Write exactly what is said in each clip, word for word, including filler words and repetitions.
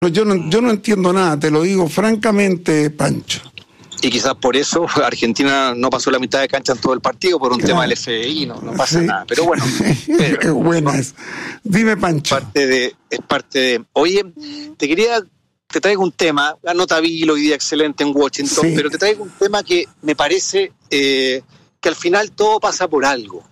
Yo no, yo no entiendo nada, te lo digo francamente, Pancho. Y quizás por eso Argentina no pasó la mitad de cancha en todo el partido por un claro. tema del F B I, no, no pasa sí. nada. Pero bueno, pero, es buena es. Dime, Pancho. Parte de, es parte de. Oye, te quería, te traigo un tema, la nota vi hoy día excelente en Washington, sí. pero te traigo un tema que me parece eh, que al final todo pasa por algo.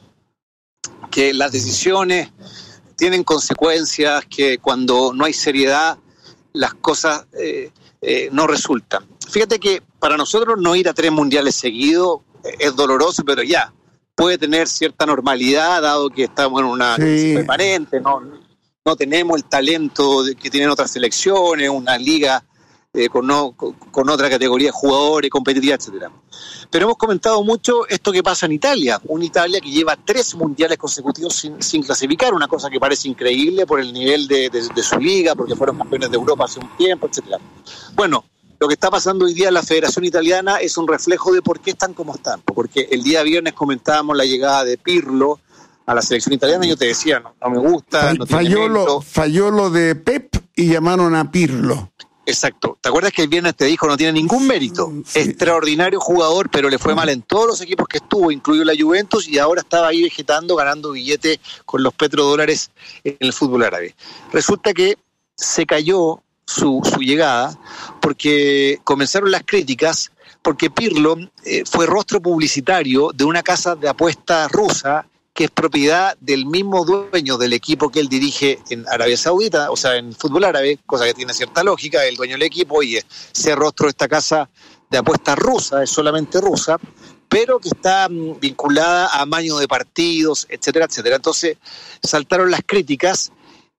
Que las decisiones tienen consecuencias, que cuando no hay seriedad las cosas eh, eh, no resultan. Fíjate que para nosotros no ir a tres mundiales seguidos es doloroso, pero ya, puede tener cierta normalidad, dado que estamos en una sí. crisis permanente, no, no tenemos el talento que tienen otras selecciones, una liga eh, con, no, con, con otra categoría de jugadores, competitiva, etcétera. Pero hemos comentado mucho esto que pasa en Italia, una Italia que lleva tres mundiales consecutivos sin, sin clasificar, una cosa que parece increíble por el nivel de, de, de su liga, porque fueron campeones de Europa hace un tiempo, etcétera. Bueno, lo que está pasando hoy día en la Federación Italiana es un reflejo de por qué están como están, porque el día viernes comentábamos la llegada de Pirlo a la selección italiana y yo te decía, no, no me gusta, no tiene falló, mérito. lo, falló lo de Pep y llamaron a Pirlo. Exacto. ¿Te acuerdas que el viernes te dijo no tiene ningún mérito? Sí. Extraordinario jugador, pero le fue mal en todos los equipos que estuvo, incluido la Juventus, y ahora estaba ahí vegetando, ganando billetes con los petrodólares en el fútbol árabe. Resulta que se cayó su, su llegada porque comenzaron las críticas, porque Pirlo eh, fue rostro publicitario de una casa de apuestas rusa que es propiedad del mismo dueño del equipo que él dirige en Arabia Saudita, o sea, en fútbol árabe, cosa que tiene cierta lógica, el dueño del equipo, oye, ese rostro de esta casa de apuestas rusa, es solamente rusa, pero que está mm, vinculada a amaño de partidos, etcétera, etcétera. Entonces, saltaron las críticas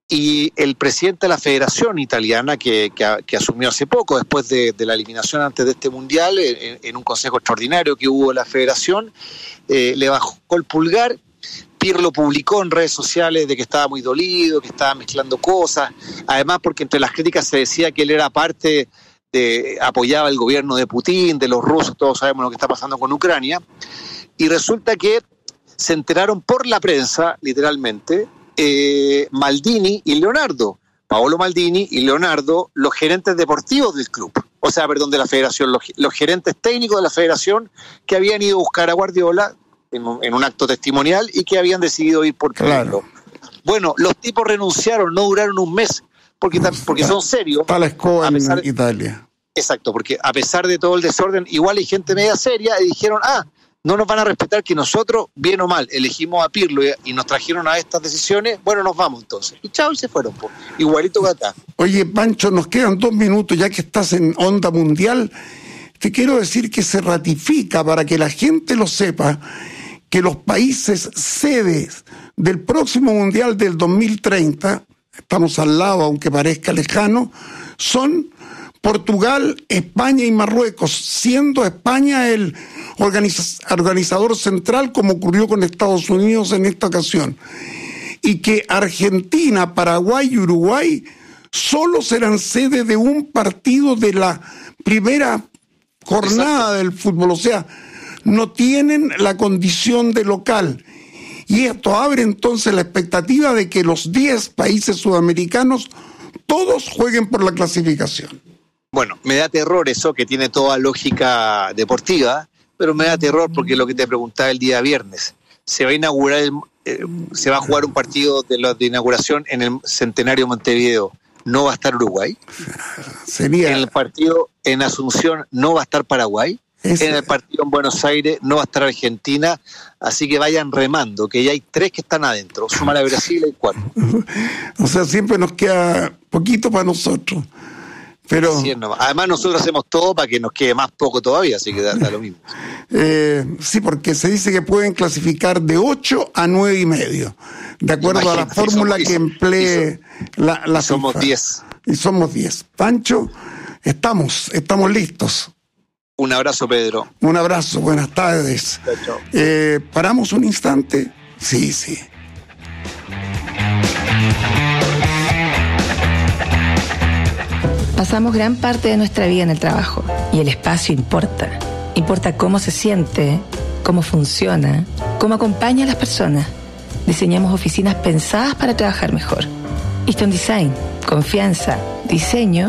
y el presidente de la Federación Italiana, que, que, que asumió hace poco, después de, de la eliminación antes de este Mundial, en, en un consejo extraordinario que hubo en la Federación, eh, le bajó el pulgar. Pirlo publicó en redes sociales de que estaba muy dolido, que estaba mezclando cosas, además porque entre las críticas se decía que él era parte de, apoyaba el gobierno de Putin, de los rusos, todos sabemos lo que está pasando con Ucrania, y resulta que se enteraron por la prensa, literalmente, eh, Maldini y Leonardo, Paolo Maldini y Leonardo, los gerentes deportivos del club, o sea, perdón, de la federación, los, los gerentes técnicos de la federación que habían ido a buscar a Guardiola En un, en un acto testimonial y que habían decidido ir por Pirlo. Claro. Bueno, los tipos renunciaron, no duraron un mes, porque, porque son serios. Está la escoba en de, Italia. Exacto, porque a pesar de todo el desorden, igual hay gente media seria y dijeron, ah, no nos van a respetar que nosotros, bien o mal, elegimos a Pirlo y, y nos trajeron a estas decisiones, bueno, nos vamos entonces. Y chao, y se fueron, pues. Igualito que acá. Oye, Pancho, nos quedan dos minutos, ya que estás en onda mundial, te quiero decir que se ratifica, para que la gente lo sepa, que los países sedes del próximo Mundial del dos mil treinta, estamos al lado aunque parezca lejano, son Portugal, España y Marruecos, siendo España el organiz- organizador central, como ocurrió con Estados Unidos en esta ocasión. Y que Argentina, Paraguay y Uruguay solo serán sede de un partido de la primera jornada del fútbol, o sea, no tienen la condición de local. Y esto abre entonces la expectativa de que los diez países sudamericanos todos jueguen por la clasificación. Bueno, me da terror eso, que tiene toda lógica deportiva, pero me da terror porque lo que te preguntaba el día viernes, se va a inaugurar, el, eh, se va a jugar un partido de, la, de inauguración en el Centenario Montevideo. ¿No va a estar Uruguay? Sería... En el partido en Asunción no va a estar Paraguay. Ese... En el partido en Buenos Aires no va a estar Argentina, así que vayan remando, que ya hay tres que están adentro, suma a Brasil y cuatro. O sea, siempre nos queda poquito para nosotros. Pero... Sí, no. Además nosotros hacemos todo para que nos quede más poco todavía, así que da, da lo mismo. Eh, sí, porque se dice que pueden clasificar de ocho a nueve y medio, de acuerdo Imagínate, a la fórmula somos, que emplee y, la, la y somos FIFA. diez. Y somos diez. Pancho, estamos, estamos listos. Un abrazo, Pedro. Un abrazo, buenas tardes. Chao, chao. Eh, ¿Paramos un instante? Sí, sí. Pasamos gran parte de nuestra vida en el trabajo y el espacio importa. Importa cómo se siente, cómo funciona, cómo acompaña a las personas. Diseñamos oficinas pensadas para trabajar mejor. Easton Design, confianza, diseño